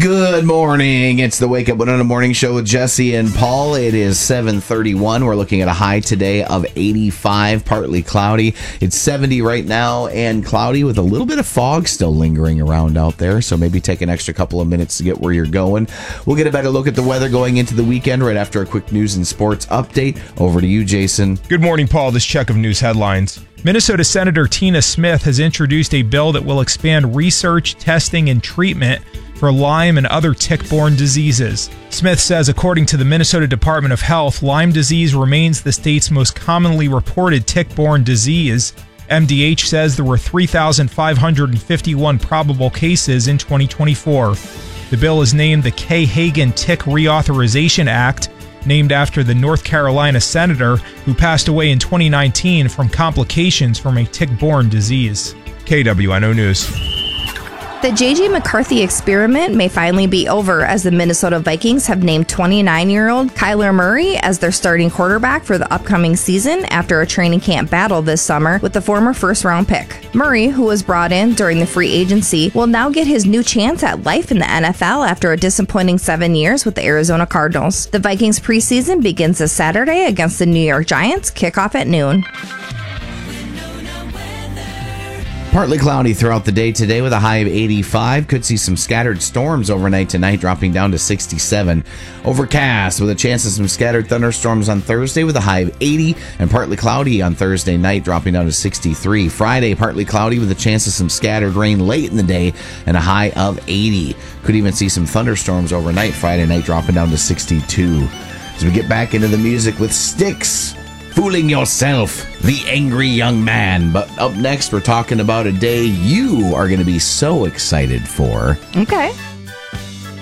Good morning. It's the Wake Up Winona Morning Show with Jesse and Paul. It is 7:31. We're looking at a high today of 85, partly cloudy. It's 70 right now and cloudy with a little bit of fog still lingering around out there. So maybe take an extra couple of minutes to get where you're going. We'll get a better look at the weather going into the weekend right after a quick news and sports update. Over to you, Jason. Good morning, Paul. This check of news headlines. Minnesota Senator Tina Smith has introduced a bill that will expand research, testing, and treatment for Lyme and other tick-borne diseases. Smith says, according to the Minnesota Department of Health, Lyme disease remains the state's most commonly reported tick-borne disease. MDH says there were 3,551 probable cases in 2024. The bill is named the Kay Hagan Tick Reauthorization Act, named after the North Carolina senator who passed away in 2019 from complications from a tick-borne disease. KWNO News. The J.J. McCarthy experiment may finally be over as the Minnesota Vikings have named 29-year-old Kyler Murray as their starting quarterback for the upcoming season after a training camp battle this summer with the former first-round pick. Murray, who was brought in during the free agency, will now get his new chance at life in the NFL after a disappointing 7 years with the Arizona Cardinals. The Vikings preseason begins this Saturday against the New York Giants, kickoff at noon. Partly cloudy throughout the day today with a high of 85. Could see some scattered storms overnight tonight, dropping down to 67. Overcast with a chance of some scattered thunderstorms on Thursday with a high of 80. And partly cloudy on Thursday night, dropping down to 63. Friday, partly cloudy with a chance of some scattered rain late in the day and a high of 80. Could even see some thunderstorms overnight Friday night, dropping down to 62. As we get back into the music with Styx, Fooling Yourself, the angry young man. But up next, we're talking about a day you are going to be so excited for. Okay.